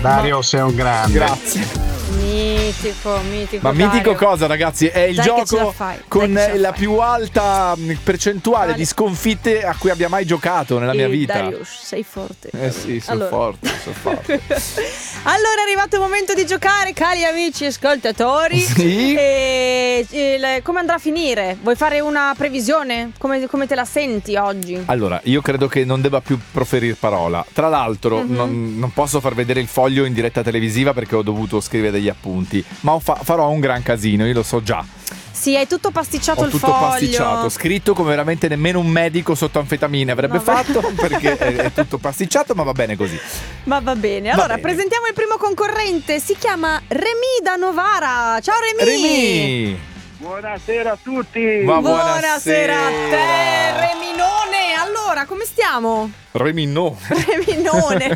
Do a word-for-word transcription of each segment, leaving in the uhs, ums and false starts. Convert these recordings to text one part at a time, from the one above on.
Dario, sei un grande. Grazie. Mitico, mitico. Ma Dario. mitico cosa, ragazzi? È il Dai che ce la gioco fai, con dai che ce la la fai. più alta percentuale Vale. di sconfitte a cui abbia mai giocato nella mia Eh, vita. Darius, sei forte. Eh sì, sono Allora. forte, sono forte. Allora è arrivato il momento di giocare, cari amici ascoltatori. Sì. E, e le- come andrà a finire? Vuoi fare una previsione? Come, come te la senti oggi? Allora, io credo che non debba più proferire parola. Tra l'altro, Mhm. non, non posso far vedere il foglio in diretta televisiva perché ho dovuto scrivere degli appunti. Ma ho fa- farò un gran casino, io lo so già. Sì, hai tutto pasticciato Ho il tutto foglio. pasticciato, scritto come veramente nemmeno un medico sotto anfetamine avrebbe Vabbè. fatto, perché è, è tutto pasticciato, ma va bene così. Ma va bene. Va Allora, bene. presentiamo il primo concorrente. Si chiama Remy da Novara. Ciao Remy. Remy! Buonasera a tutti. Ma Buonasera a te, Reminone. Allora, come stiamo? Remy no. Reminone.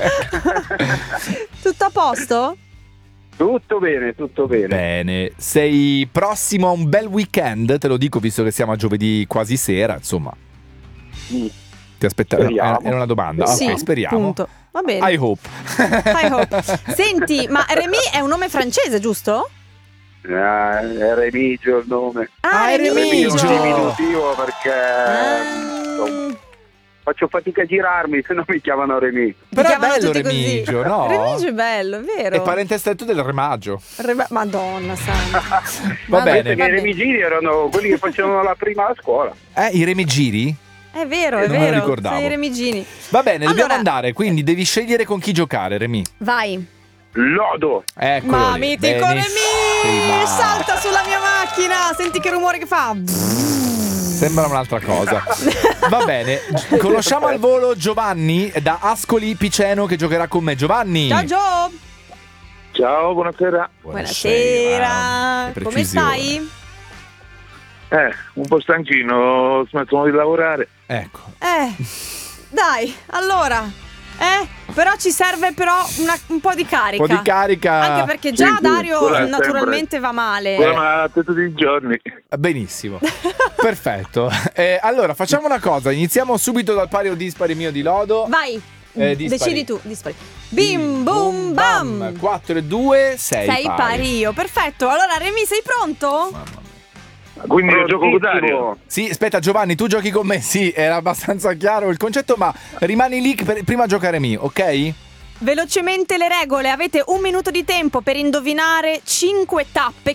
Tutto a posto? Tutto bene, tutto bene. Bene, sei prossimo a un bel weekend, te lo dico visto che siamo a giovedì quasi sera, insomma. Mm. Ti aspettavo, Speriamo. era era una domanda. Sì, Ok, speriamo. punto. Va bene. I hope. I hope. Senti, ma Remy è un nome francese, giusto? Ah, è Remigio il nome. Ah, Ah, è Remigio. Remigio. Diminutivo perché Ah. faccio fatica a girarmi, se no mi chiamano Remy. Ti Però è chiamano bello tutti così. Remigio, no? Remigio è bello, è vero. È parente stretto del remaggio. Re- Madonna santa. Va bene. Perché va i bene. Remigini erano quelli che facevano la prima a scuola. Eh, i remigiri? È vero, è Non me lo vero. ricordavo. Sei Remigini. Va bene, dobbiamo Allora- andare, quindi devi scegliere con chi giocare, Remy. Vai. Lodo. Eccolo Ma lì. mitico Benissimo. Remy! Salta sulla mia macchina! Senti che rumore che fa! Sembra un'altra cosa. Va bene, conosciamo al volo Giovanni da Ascoli Piceno che giocherà con me. Giovanni. Ciao Gio! Ciao, buonasera. Buonasera! Che Come precisione. stai? Eh, un po' stanchino, ho smesso di lavorare. Ecco. Eh, dai, allora... Eh, però ci serve però una- un po' di carica. Un po' di carica. Anche perché già Sì, sì, Dario quella è naturalmente va male. Quello mi ha tutti i giorni. Benissimo. Perfetto. Eh, allora, facciamo una cosa. Iniziamo subito dal pari o dispari mio di Lodo. Vai, Eh, dispari. decidi tu, dispari. Bim bum bam. quattro e due, sei Sei pari. pari io, perfetto. Allora Remy, sei pronto? Mamma mia. Quindi io gioco con Dario. Sì, aspetta Giovanni, tu giochi con me. Sì, era abbastanza chiaro il concetto, ma rimani lì per prima giocare me, ok? Velocemente le regole, avete un minuto di tempo per indovinare cinque tappe